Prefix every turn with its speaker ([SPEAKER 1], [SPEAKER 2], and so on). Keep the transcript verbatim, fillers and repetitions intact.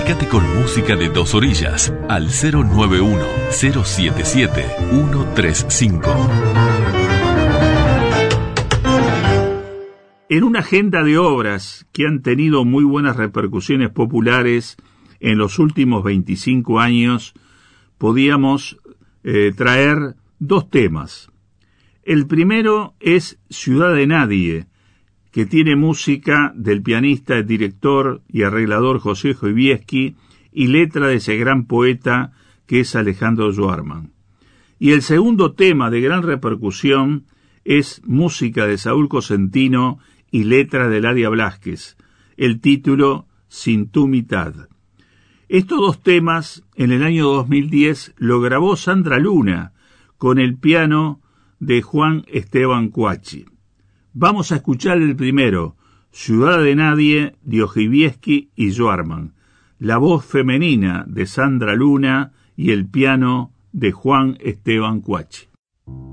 [SPEAKER 1] Comunicate con Música de Dos Orillas al cero nueve uno, cero siete siete, uno tres cinco.
[SPEAKER 2] En una agenda de obras que han tenido muy buenas repercusiones populares en los últimos veinticinco años, podíamos eh, traer dos temas. El primero es Ciudad de Nadie, que tiene música del pianista, director y arreglador José Chojivieski y letra de ese gran poeta que es Alejandro Schwarman. Y el segundo tema de gran repercusión es música de Saúl Cosentino y letra de Ladia Blázquez, el título Sin tu mitad. Estos dos temas, en el año dos mil diez, lo grabó Sandra Luna con el piano de Juan Esteban Coachi. Vamos a escuchar el primero, Ciudad de Nadie, de Chojivieski y Schwarman, la voz femenina de Sandra Luna y el piano de Juan Esteban Coachi.